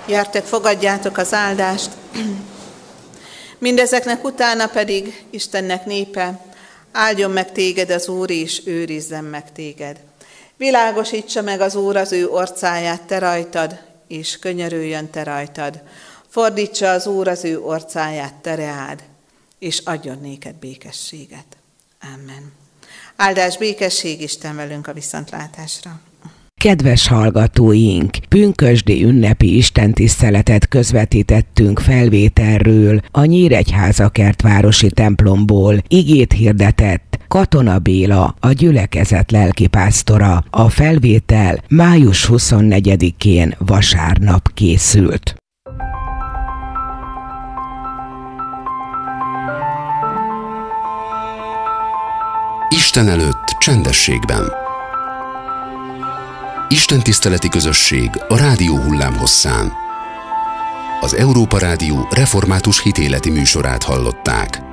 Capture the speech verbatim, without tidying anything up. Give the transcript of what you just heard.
Gyertek, fogadjátok az áldást. Mindezeknek utána pedig Istennek népe, áldjon meg téged az Úr, és őrizzen meg téged. Világosítsa meg az Úr az ő orcáját te rajtad, és könyörüljön te rajtad. Fordítsa az Úr az ő orcáját te reád, és adjon néked békességet. Amen. Áldás, békesség, Isten velünk a viszontlátásra. Kedves hallgatóink, pünkösdi ünnepi istentiszteletet közvetítettünk felvételről a Nyíregyháza-Kertvárosi templomból. Igét hirdetett Katona Béla, a gyülekezet lelkipásztora. A felvétel május huszonnegyedikén vasárnap készült. Isten előtt csendességben. Istentiszteleti közösség a rádió hullámhosszán. Az Európa Rádió református hitéleti műsorát hallották.